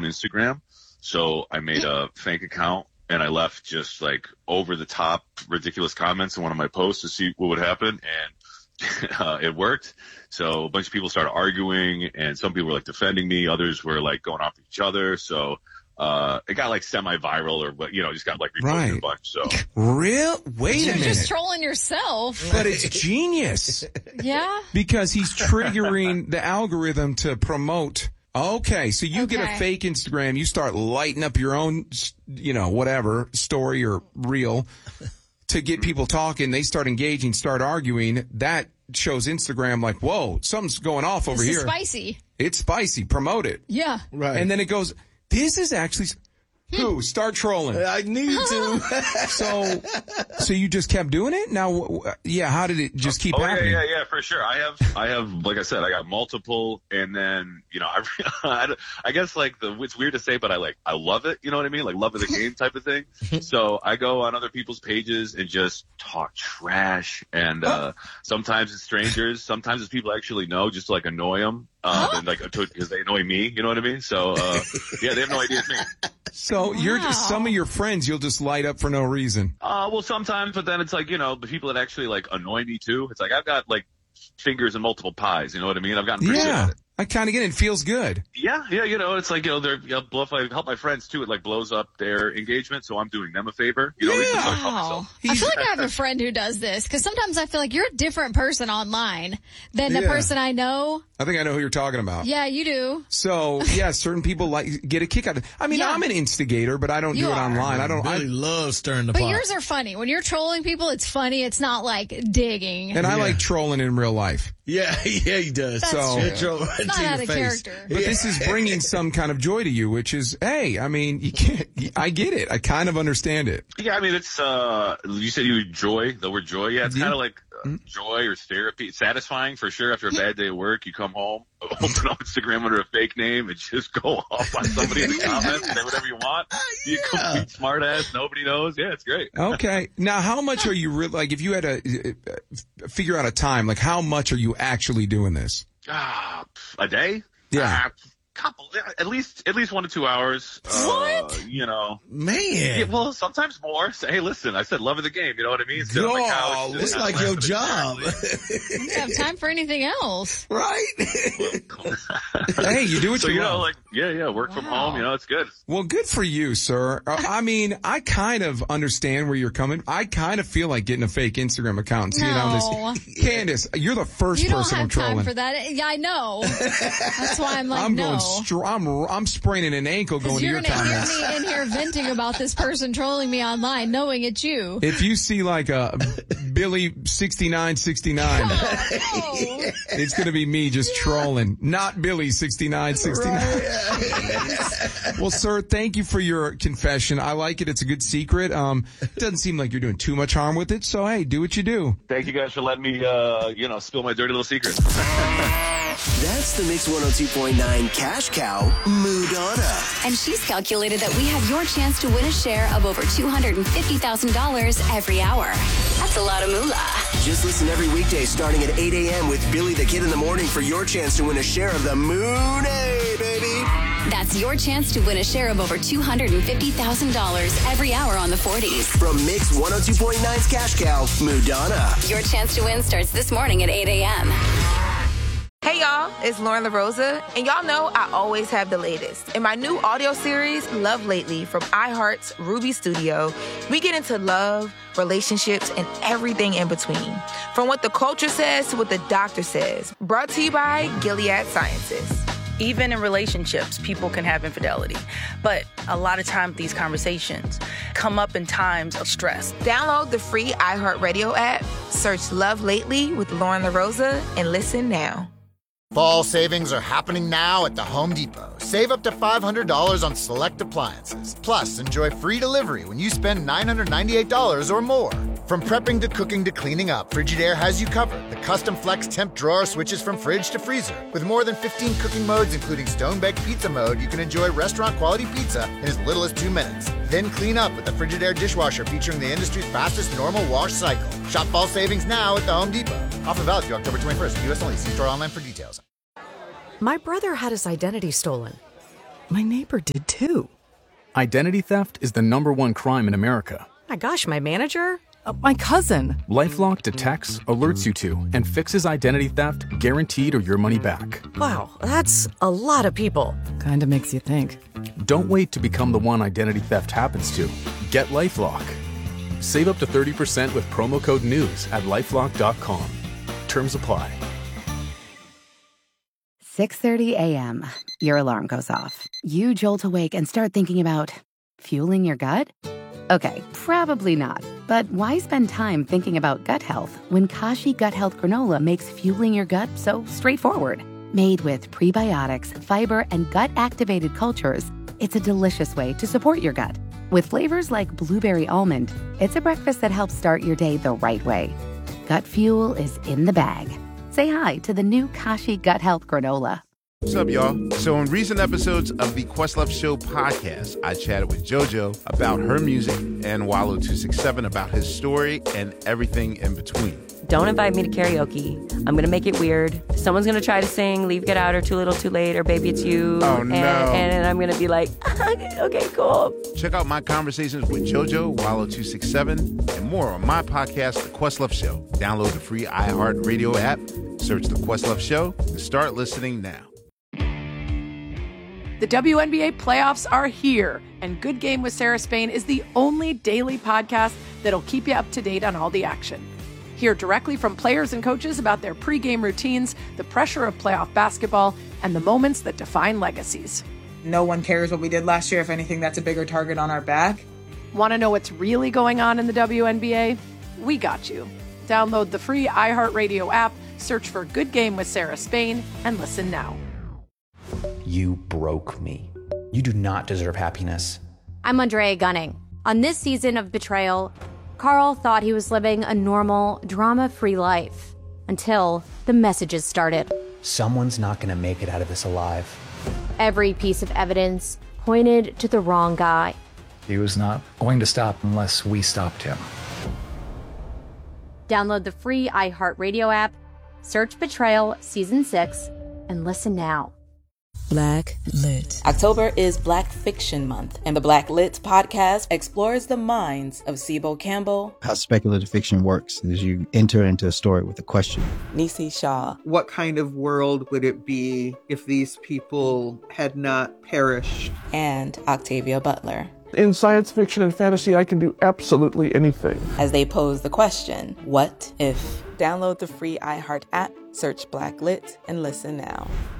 Instagram. So I made a fake account and I left just like over the top ridiculous comments in one of my posts to see what would happen. And it worked. So a bunch of people started arguing, and some people were like defending me. Others were like going off each other. So it got like semi-viral, or just got like reposted a bunch. So wait a minute, you're just trolling yourself. But it's genius. Yeah, because he's triggering the algorithm to promote. Okay, so you get a fake Instagram, you start lighting up your own, whatever story or reel to get people talking. They start engaging, start arguing. That shows Instagram like, whoa, something's going off over here. It's spicy. It's spicy. Promote it. Yeah. Right. And then it goes, this is actually... Who? Start trolling. I need to. So you just kept doing it? Now, how did it just keep happening? Yeah, for sure. I have, like I said, I got multiple, and then, I guess like it's weird to say, but I love it. You know what I mean? Like love of the game type of thing. So I go on other people's pages and just talk trash. And, sometimes it's strangers. Sometimes it's people I actually know, just to like annoy them. And like, because they annoy me. You know what I mean? So, they have no idea it's me. So you're just, some of your friends you'll just light up for no reason. Well, sometimes, but then it's like, the people that actually like annoy me too. It's like I've got like fingers in multiple pies. You know what I mean? I've gotten pretty good at it. I kind of get it. It feels good. Yeah. It's like, if I help my friends too, it like blows up their engagement. So I'm doing them a favor. I feel like I have a friend who does this, because sometimes I feel like you're a different person online than the person I know. I think I know who you're talking about. Yeah, you do. So, certain people get a kick out of it. I mean, I'm an instigator, but I don't do it online. I really love stirring the pot. But yours are funny. When you're trolling people, it's funny. It's not like digging. And I like trolling in real life. Yeah, he does. That's true. It's not out of character. But this is bringing some kind of joy to you, which is, hey, I mean, I get it. I kind of understand it. Yeah, I mean, it's, you said you enjoy the word joy. Yeah, it's kind of like joy or therapy. It's satisfying for sure. After a bad day at work, you come home, open up Instagram under a fake name, and just go off on somebody in the comments, say whatever you want. You complete smart ass, nobody knows. Yeah, it's great. Okay. Now, how much are you like, if you had to figure out a time, like how much are you actually doing this? A day? Yeah. Couple, at least 1 to 2 hours. What? Man. Yeah, well, sometimes more. So, hey, listen, I said love of the game. You know what I mean? It's like your job. You don't have time for anything else. Right? Hey, you do what you want. Work from home. It's good. Well, good for you, sir. I mean, I kind of understand where you're coming. I kind of feel like getting a fake Instagram account and seeing on this. Candace, you're the first person I'm trolling. You don't have time for that. Yeah, I know. That's why I'm like, no. I'm spraining an ankle going to your comments. You're going to hear me in here venting about this person trolling me online, knowing it's you. If you see like a Billy 6969, it's going to be me just trolling, not Billy 6969. Right. Well, sir, thank you for your confession. I like it. It's a good secret. It doesn't seem like you're doing too much harm with it. So, hey, do what you do. Thank you guys for letting me, spill my dirty little secret. That's the Mix 102.9 cash cow, Mudana. And she's calculated that we have your chance to win a share of over $250,000 every hour. That's a lot of moolah. Just listen every weekday starting at 8 a.m. with Billy the Kid in the Morning for your chance to win a share of the Moon A, baby. That's your chance to win a share of over $250,000 every hour on the 40s. From Mix 102.9's cash cow, Mudana. Your chance to win starts this morning at 8 a.m. Hey y'all, it's Lauren LaRosa, and y'all know I always have the latest. In my new audio series, Love Lately, from iHeart's Ruby Studio, we get into love, relationships, and everything in between. From what the culture says to what the doctor says. Brought to you by Gilead Sciences. Even in relationships, people can have infidelity. But a lot of times these conversations come up in times of stress. Download the free iHeartRadio app, search Love Lately with Lauren LaRosa, and listen now. Fall savings are happening now at the Home Depot. Save up to $500 on select appliances. Plus, enjoy free delivery when you spend $998 or more. From prepping to cooking to cleaning up, Frigidaire has you covered. The custom flex temp drawer switches from fridge to freezer. With more than 15 cooking modes, including stone-baked pizza mode, you can enjoy restaurant-quality pizza in as little as 2 minutes. Then clean up with the Frigidaire dishwasher featuring the industry's fastest normal wash cycle. Shop fall savings now at the Home Depot. Offer valid through October 21st. U.S. only. See store online for details. My brother had his identity stolen. My neighbor did too. Identity theft is the #1 crime in America. My gosh, my manager? My cousin. LifeLock detects, alerts you to, and fixes identity theft guaranteed or your money back. Wow, that's a lot of people. Kinda makes you think. Don't wait to become the one identity theft happens to. Get LifeLock. Save up to 30% with promo code NEWS at LifeLock.com. Terms apply. 6:30 a.m. Your alarm goes off. You jolt awake and start thinking about fueling your gut? Okay, probably not. But why spend time thinking about gut health when Kashi Gut Health Granola makes fueling your gut so straightforward? Made with prebiotics, fiber, and gut-activated cultures, it's a delicious way to support your gut. With flavors like blueberry almond, it's a breakfast that helps start your day the right way. Gut fuel is in the bag. Say hi to the new Kashi Gut Health Granola. What's up, y'all? So in recent episodes of the Questlove Show podcast, I chatted with JoJo about her music and Wallo267 about his story and everything in between. Don't invite me to karaoke. I'm going to make it weird. Someone's going to try to sing Leave, Get Out, or Too Little, Too Late, or Baby It's You. Oh, no. And I'm going to be like, okay, cool. Check out my conversations with JoJo, Wallo267, and more on my podcast, The Questlove Show. Download the free iHeartRadio app, search The Questlove Show, and start listening now. The WNBA playoffs are here, and Good Game with Sarah Spain is the only daily podcast that'll keep you up to date on all the action. Hear directly from players and coaches about their pregame routines, the pressure of playoff basketball, and the moments that define legacies. No one cares what we did last year. If anything, that's a bigger target on our back. Want to know what's really going on in the WNBA? We got you. Download the free iHeartRadio app, search for Good Game with Sarah Spain, and listen now. You broke me. You do not deserve happiness. I'm Andrea Gunning. On this season of Betrayal, Carl thought he was living a normal, drama-free life until the messages started. Someone's not going to make it out of this alive. Every piece of evidence pointed to the wrong guy. He was not going to stop unless we stopped him. Download the free iHeartRadio app, search Betrayal Season 6, and listen now. Black Lit. October is Black Fiction Month, and the Black Lit podcast explores the minds of Sibo Campbell. How speculative fiction works is you enter into a story with a question. Nisi Shaw. What kind of world would it be if these people had not perished? And Octavia Butler. In science fiction and fantasy, I can do absolutely anything. As they pose the question, what if? Download the free iHeart app, search Black Lit, and listen now.